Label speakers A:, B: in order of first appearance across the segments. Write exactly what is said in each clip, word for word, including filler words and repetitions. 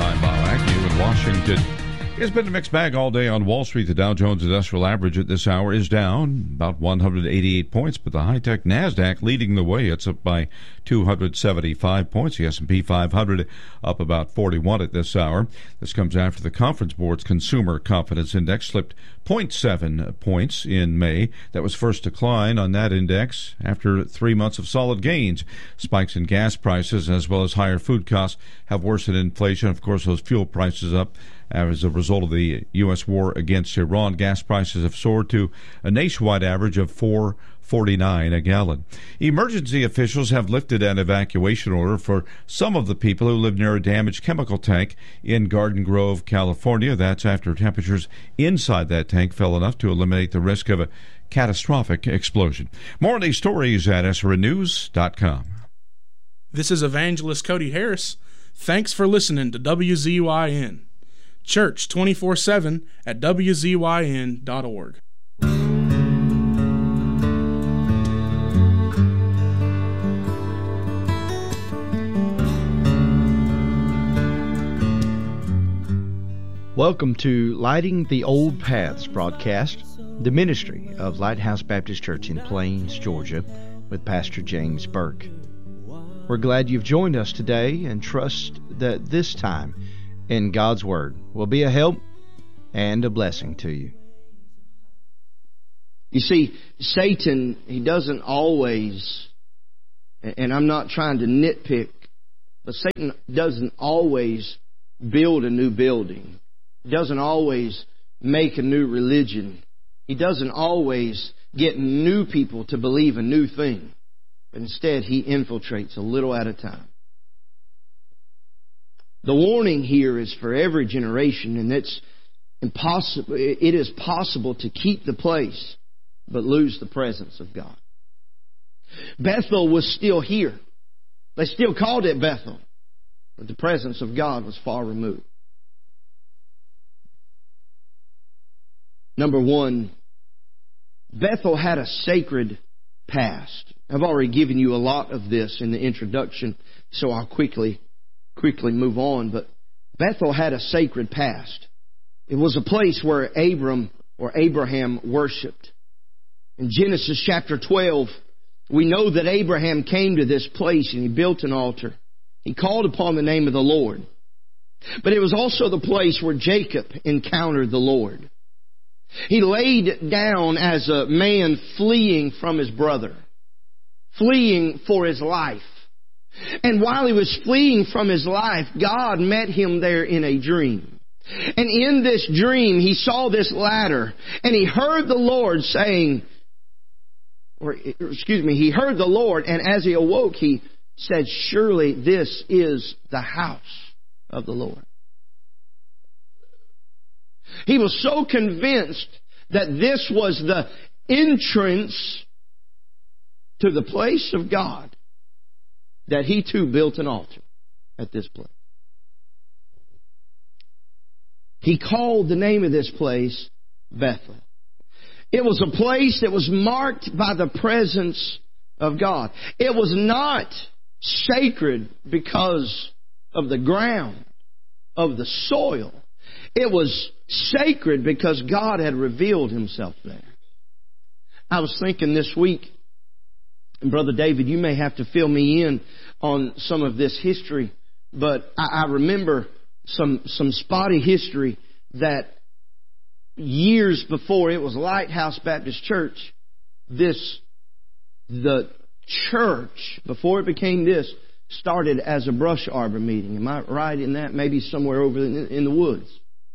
A: I'm Bob Agnew in Washington. It's been a mixed bag all day on Wall Street. The Dow Jones Industrial Average at this hour is down about one hundred eighty-eight points, but the high-tech NASDAQ leading the way. It's up by two hundred seventy-five points. The S and P five hundred up about forty-one at this hour. This comes after the Conference Board's Consumer Confidence Index slipped zero point seven points in May. That was first decline on that index after three months of solid gains. Spikes in gas prices as well as higher food costs have worsened inflation. Of course, those fuel prices up as a result of the U S war against Iran. Gas prices have soared to a nationwide average of four forty-nine a gallon. Emergency officials have lifted an evacuation order for some of the people who live near a damaged chemical tank in Garden Grove, California. That's after temperatures inside that tank fell enough to eliminate the risk of a catastrophic explosion. More on these stories at S R N news dot com.
B: This is Evangelist Cody Harris. Thanks for listening to W Z Y N. Church twenty-four seven at W Z Y N dot org.
C: Welcome to Lighting the Old Paths broadcast, the ministry of Lighthouse Baptist Church in Plains, Georgia, with Pastor James Burke. We're glad you've joined us today and trust that this time in God's Word will be a help and a blessing to you.
D: You see, Satan, he doesn't always, and I'm not trying to nitpick, but Satan doesn't always build a new building. He doesn't always make a new religion. He doesn't always get new people to believe a new thing. But instead, he infiltrates a little at a time. The warning here is for every generation, and it's impossible. It is possible to keep the place, but lose the presence of God. Bethel was still here. They still called it Bethel, but the presence of God was far removed. Number one, Bethel had a sacred past. I've already given you a lot of this in the introduction, so I'll quickly quickly move on. But Bethel had a sacred past. It was a place where Abram or Abraham worshipped. In Genesis chapter twelve, we know that Abraham came to this place and he built an altar. He called upon the name of the Lord. But it was also the place where Jacob encountered the Lord. He laid down as a man fleeing from his brother, fleeing for his life. And while he was fleeing from his life, God met him there in a dream. And in this dream, he saw this ladder, and he heard the Lord saying, or excuse me, he heard the Lord, and as he awoke, he said, "Surely this is the house of the Lord." He was so convinced that this was the entrance to the place of God that he too built an altar at this place. He called the name of this place Bethel. It was a place that was marked by the presence of God. It was not sacred because of the ground, of the soil. It was sacred because God had revealed Himself there. I was thinking this week, and Brother David, you may have to fill me in on some of this history, but I, I remember some some spotty history that years before it was Lighthouse Baptist Church, this the church, before it became this, started as a brush arbor meeting. Am I right in that? Maybe somewhere over in, in the woods.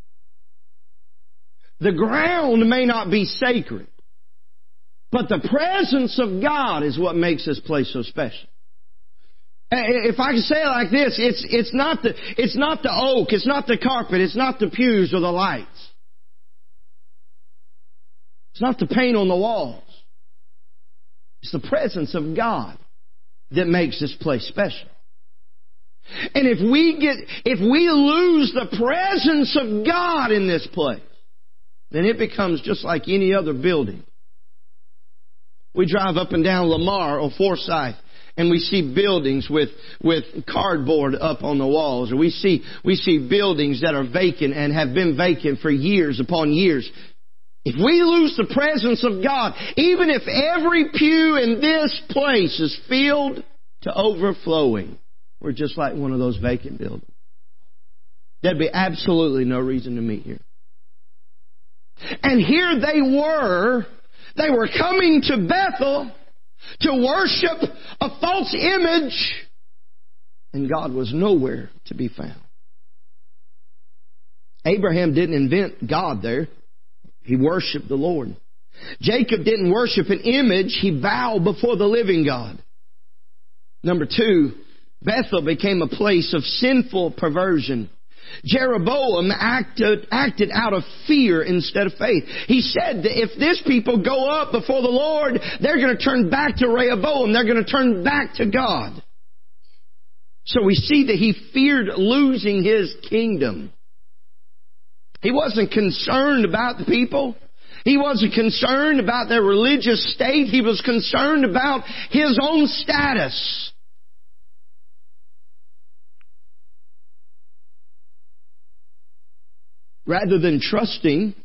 D: The ground may not be sacred, but the presence of God is what makes this place so special. If I can say it like this, it's it's not the it's not the oak, it's not the carpet, it's not the pews or the lights. It's not the paint on the walls. It's the presence of God that makes this place special. And if we get if we lose the presence of God in this place, then it becomes just like any other building. We drive up and down Lamar or Forsyth, and we see buildings with, with cardboard up on the walls, or we see, we see buildings that are vacant and have been vacant for years upon years. If we lose the presence of God, even if every pew in this place is filled to overflowing, we're just like one of those vacant buildings. There'd be absolutely no reason to meet here. And here they were. They were coming to Bethel to worship a false image, and God was nowhere to be found. Abraham didn't invent God there. He worshiped the Lord. Jacob didn't worship an image. He bowed before the living God. Number two, Bethel became a place of sinful perversion. Jeroboam acted, acted out of fear instead of faith. He said that if this people go up before the Lord, they're going to turn back to Rehoboam. They're going to turn back to God. So we see that he feared losing his kingdom. He wasn't concerned about the people. He wasn't concerned about their religious state. He was concerned about his own status. Rather than trusting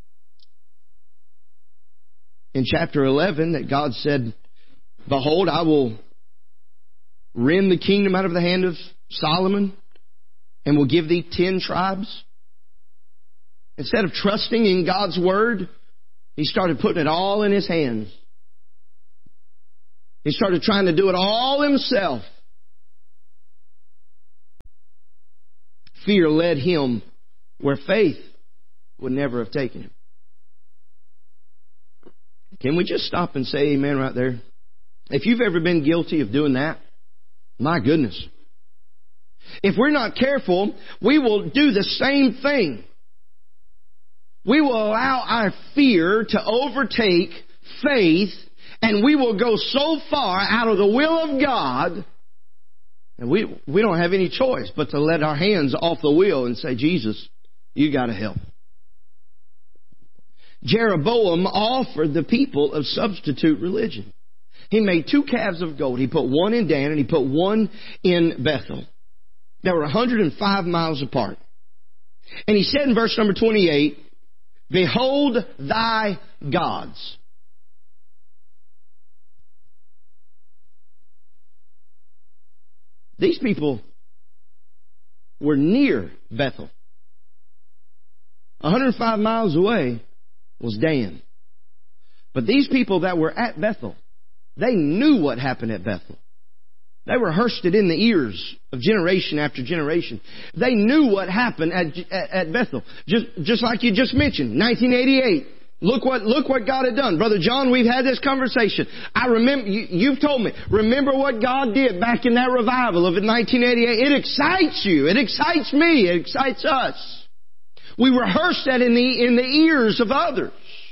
D: in chapter eleven that God said, "Behold, I will rend the kingdom out of the hand of Solomon and will give thee ten tribes." Instead of trusting in God's word, he started putting it all in his hands. He started trying to do it all himself. Fear led him where faith would never have taken him. Can we just stop and say amen right there? If you've ever been guilty of doing that, my goodness. If we're not careful, we will do the same thing. We will allow our fear to overtake faith, and we will go so far out of the will of God, and we, we don't have any choice but to let our hands off the wheel and say, "Jesus, you got to help." Jeroboam offered the people a substitute religion. He made two calves of gold. He put one in Dan and he put one in Bethel. They were one hundred five miles apart. And he said in verse number twenty-eight, "Behold thy gods." These people were near Bethel. one hundred five miles away was Dan. But these people that were at Bethel, they knew what happened at Bethel. They rehearsed it in the ears of generation after generation. They knew what happened at, at, at Bethel. Just, just like you just mentioned, nineteen eighty-eight. Look what, look what God had done. Brother John, we've had this conversation. I remember, you, you've told me, remember what God did back in that revival of nineteen eighty-eight. It excites you. It excites me. It excites us. We rehearsed that in the, in the ears of others.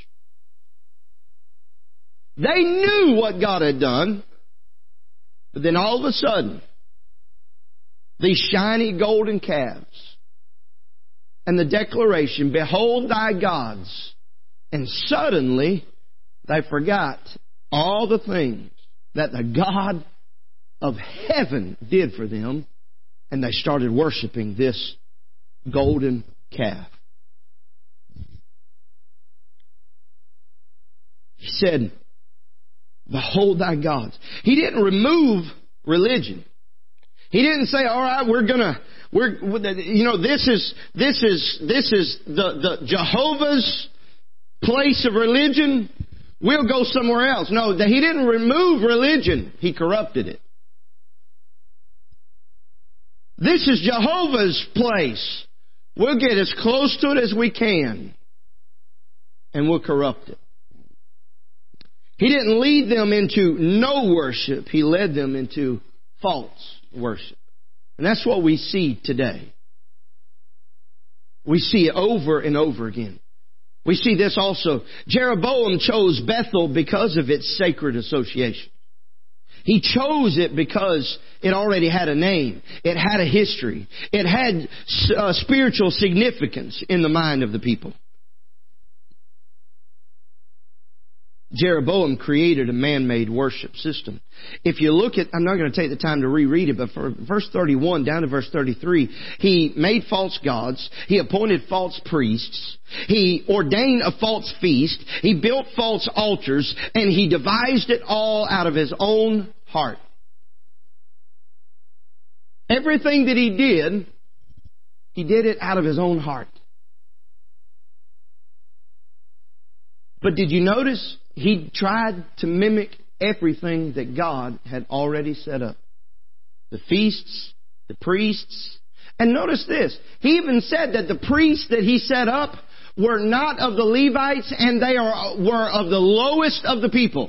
D: They knew what God had done. But then all of a sudden, these shiny golden calves and the declaration, "Behold thy gods." And suddenly, they forgot all the things that the God of heaven did for them, and they started worshiping this golden calf. He said, "Behold thy gods." He didn't remove religion. He didn't say, "All right, we're gonna, we're, you know, this is, this is, this is the, the Jehovah's place of religion. We'll go somewhere else." No, he didn't remove religion. He corrupted it. This is Jehovah's place. We'll get as close to it as we can, and we'll corrupt it. He didn't lead them into no worship. He led them into false worship. And that's what we see today. We see it over and over again. We see this also. Jeroboam chose Bethel because of its sacred association. He chose it because it already had a name. It had a history. It had uh, spiritual significance in the mind of the people. Jeroboam created a man-made worship system. If you look at, I'm not going to take the time to reread it, but for verse thirty-one down to verse thirty-three, he made false gods, he appointed false priests, he ordained a false feast, he built false altars, and he devised it all out of his own heart. Everything that he did, he did it out of his own heart. But did you notice he tried to mimic everything that God had already set up? The feasts, the priests. And notice this. He even said that the priests that he set up were not of the Levites, and they are, were of the lowest of the people.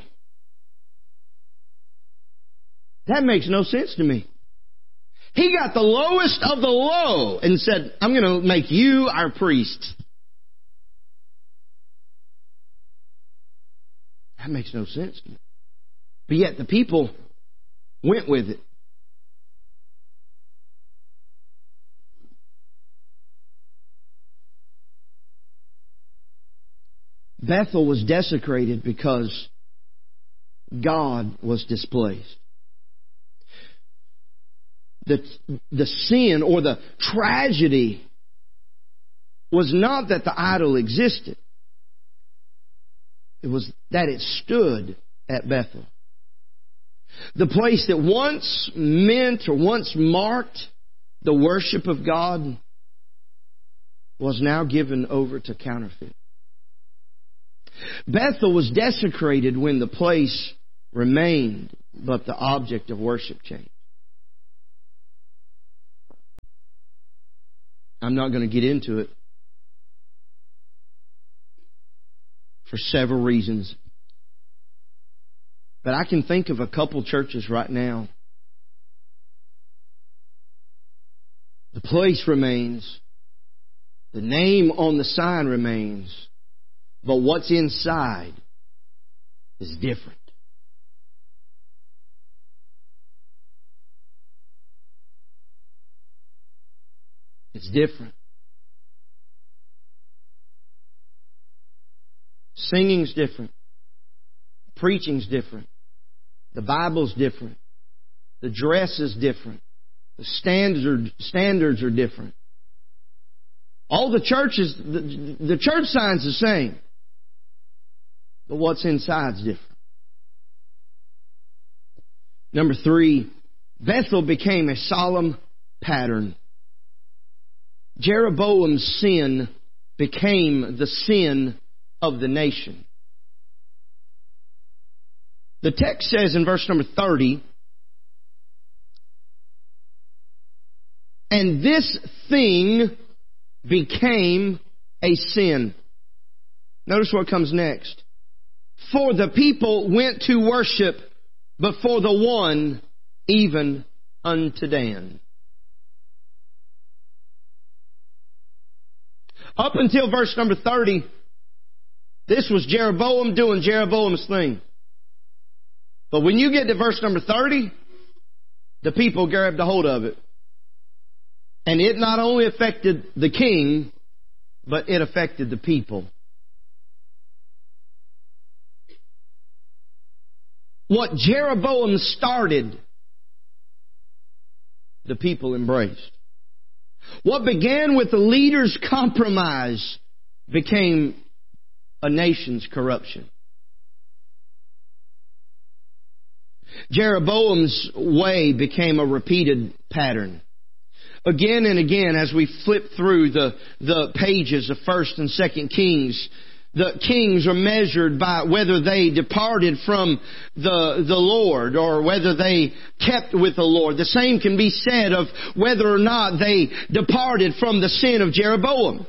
D: That makes no sense to me. He got the lowest of the low and said, I'm going to make you our priests. That makes no sense to me. But yet the people went with it. Bethel was desecrated because God was displeased. The, the sin or the tragedy was not that the idol existed. It was that it stood at Bethel. The place that once meant or once marked the worship of God was now given over to counterfeit. Bethel was desecrated when the place remained, but the object of worship changed. I'm not going to get into it for several reasons. But I can think of a couple churches right now. The place remains. The name on the sign remains. But what's inside is different. It's different. Singing's different. Preaching's different. The Bible's different. The dress is different. The standards are, standards are different. All the churches, the, the church sign's the same. But what's inside's different. Number three, Bethel became a solemn pattern. Jeroboam's sin became the sin of the nation. The text says in verse number thirty, and this thing became a sin. Notice what comes next. For the people went to worship before the one, even unto Dan. Up until verse number thirty, this was Jeroboam doing Jeroboam's thing. But when you get to verse number thirty, the people grabbed a hold of it. And it not only affected the king, but it affected the people. What Jeroboam started, the people embraced. What began with the leader's compromise became a nation's corruption. Jeroboam's way became a repeated pattern. Again and again, as we flip through the, the pages of First and Second Kings, the kings are measured by whether they departed from the, the Lord or whether they kept with the Lord. The same can be said of whether or not they departed from the sin of Jeroboam.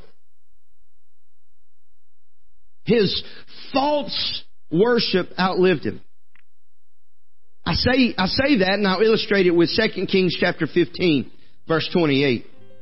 D: His false worship outlived him. I say, I say that, and I'll illustrate it with Second Kings chapter fifteen, verse twenty-eight.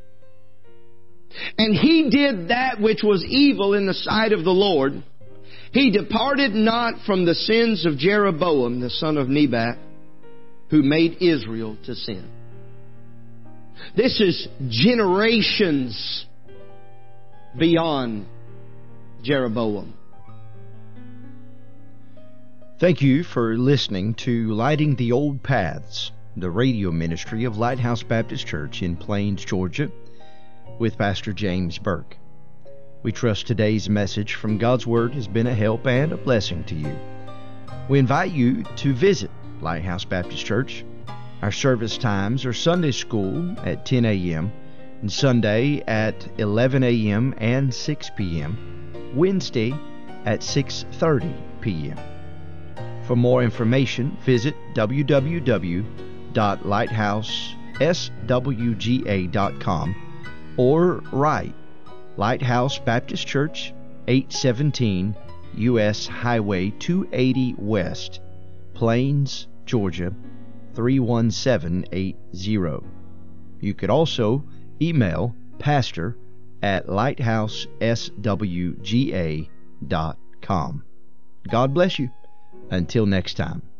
D: And he did that which was evil in the sight of the Lord. He departed not from the sins of Jeroboam, the son of Nebat, who made Israel to sin. This is generations beyond Jeroboam.
C: Thank you for listening to Lighting the Old Paths, the radio ministry of Lighthouse Baptist Church in Plains, Georgia, with Pastor James Burke. We trust today's message from God's Word has been a help and a blessing to you. We invite you to visit Lighthouse Baptist Church. Our service times are Sunday school at ten a.m., and Sunday at eleven a.m. and six p.m., Wednesday at six thirty p.m. For more information, visit w w w dot lighthouse s w g a dot com or write Lighthouse Baptist Church, eight seventeen U S Highway two eighty West, Plains, Georgia, three one seven eight zero. You could also email pastor at lighthouse s w g a dot com. God bless you. Until next time.